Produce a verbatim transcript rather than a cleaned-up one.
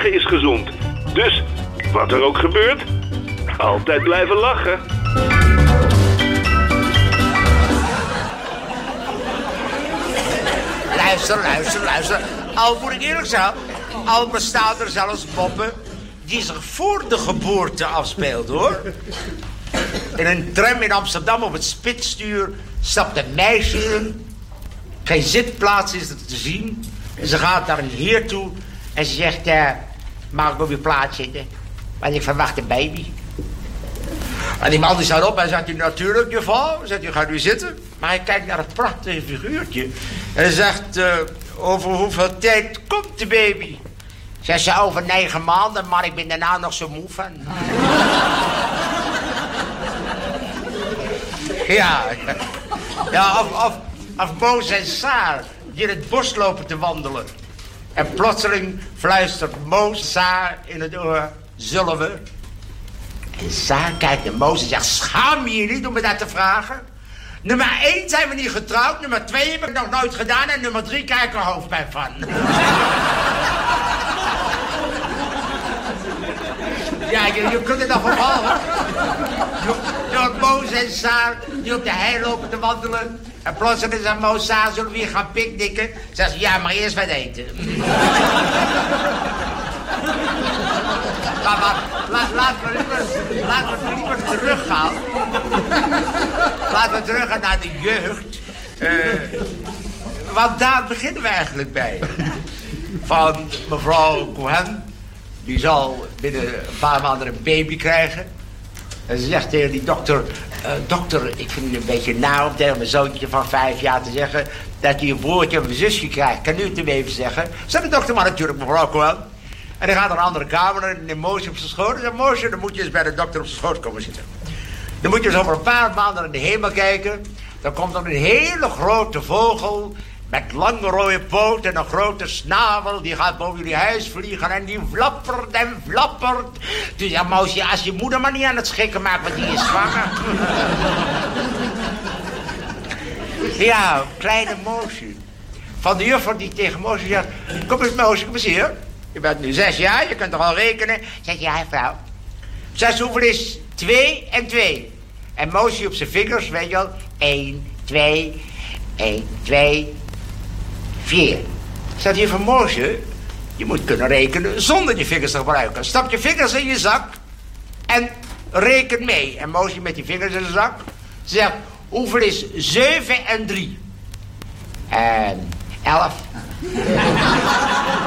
lachen is gezond. Dus, wat er ook gebeurt, altijd blijven lachen. Luister, luister, luister. Al moet ik eerlijk zijn, al bestaan er zelfs moppen die zich voor de geboorte afspeelden, hoor. In een tram in Amsterdam op het spitstuur stapt een meisje in. Geen zitplaats is er te zien. En ze gaat naar een heer toe en ze zegt... Uh, mag ik op je plaats zitten? Want ik verwacht een baby. En die man die staat op en zegt... natuurlijk, juffrouw. Zegt u, gaat u zitten? Maar hij kijkt naar het prachtige figuurtje. En hij zegt... Uh, over hoeveel tijd komt de baby? Zegt ze, over negen maanden, maar ik ben daarna nog zo moe van. Ja, ja of, of, of Moos en Saar die in het bos lopen te wandelen. En plotseling fluistert Moos Saar in het oor, zullen we? En Saar kijkt naar Moos en zegt, schaam je je niet om me dat te vragen? Nummer één zijn we niet getrouwd, nummer twee heb ik nog nooit gedaan en nummer drie krijg ik er hoofdpijn van. Ja, je, je kunt het nog ophouden. Door Moos en Saar die op de hei lopen te wandelen. En plotseling zegt Moos, Saar, zullen we hier gaan picknicken? Zegt ze, ja, maar eerst wat eten. Maar, maar la, laten we liever, laten we liever teruggaan. Laten we teruggaan naar de jeugd. Uh, want daar beginnen we eigenlijk bij. Van mevrouw Cohen. Die zal binnen een paar maanden een baby krijgen. En ze zegt tegen die dokter... Uh, dokter, ik vind het een beetje naar om tegen mijn zoontje van vijf jaar te zeggen... dat hij een broertje of een zusje krijgt. Kan u het hem even zeggen? Zegt de dokter, maar natuurlijk, mevrouw Cohen. En dan gaat naar een andere kamer en neemt Moosje op zijn schoot. En zegt Moosje, dan moet je eens bij de dokter op zijn schoot komen zitten. Dan moet je eens over een paar maanden naar de hemel kijken. Dan komt er een hele grote vogel... met lange rode poot en een grote snavel. Die gaat boven jullie huis vliegen en die flappert en flappert. Dus ja, Moosje, als je moeder maar niet aan het schikken maakt, want die is zwanger. Ja, kleine Moosje. Van de juffrouw die tegen Moosje zegt... Kom eens Moosje, kom eens hier. Je bent nu zes jaar, je kunt toch al rekenen? Zeg je, ja, vrouw. Zes, hoeveel is twee en twee? En Moosje op zijn vingers, weet je wel. Eén, twee, één, twee... Vier. Zegt hier van Moosje, je moet kunnen rekenen zonder je vingers te gebruiken. Stap je vingers in je zak en reken mee. En Moosje met die vingers in zijn zak zegt, hoeveel is zeven en drie? En elf.